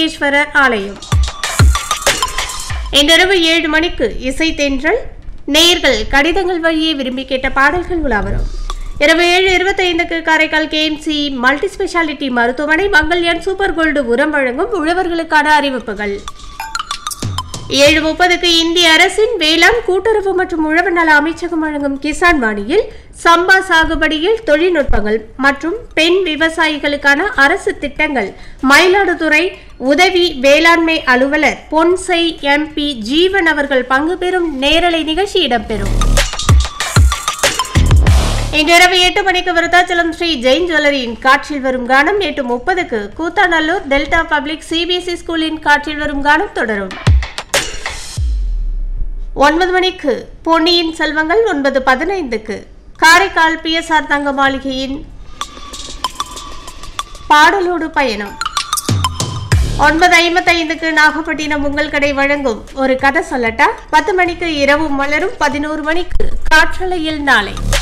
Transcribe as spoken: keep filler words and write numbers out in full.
லிங்கேஸ்வரர் ஆலயம். இன்றிரவு ஏழு மணிக்கு இசை தென்றல். நேயர்கள் கடிதங்கள் வழியே விரும்பி கேட்ட பாடல்கள் உலாவரும். இரவு ஏழு இருபத்தி ஐந்துக்கு காரைக்கால் கேஎம்சி மல்டி ஸ்பெஷாலிட்டி மருத்துவமனை மங்கல்யான் சூப்பர் கோல்டு உரம் வழங்கும் உழவர்களுக்கான அறிவிப்புகள். ஏழு முப்பதுக்கு இந்திய அரசின் வேளாண் கூட்டுறவு மற்றும் உழவு நல அமைச்சகம் வழங்கும் கிசான் வாணியில் சம்பா சாகுபடியில் தொழில்நுட்பங்கள் மற்றும் பெண் விவசாயிகளுக்கான அரசு திட்டங்கள் மயிலாடுதுறை உதவி வேளாண்மை அலுவலர் பொன்சை எம்பி ஜீவன் அவர்கள் பங்கு பெறும் நேரலை நிகழ்ச்சி இடம்பெறும். இன்றிரவு எட்டு மணிக்கு விருத்தாச்சலம் ஸ்ரீ ஜெயின் ஜுவல்லரியின் காற்றில் வரும் கானம். எட்டு முப்பதுக்கு கூத்தாநல்லூர் டெல்டா பப்ளிக் சிபிஎஸ்இ ஸ்கூலின் காற்றில் வரும் கானம் தொடரும். ஒன்பது மணிக்கு பொன்னியின் செல்வங்கள். ஒன்பது பதினைந்துக்கு காரைக்கால் பி எஸ் ஆர் தங்க மாளிகையின் பாடலோடு பயணம். ஒன்பது ஐம்பத்தி ஐந்துக்கு நாகப்பட்டினம் உங்கள் கடை வழங்கும் ஒரு கதை சொல்லட்டா. பத்து மணிக்கு இரவு மலரும். பதினோரு மணிக்கு காற்றலையில் நாளை.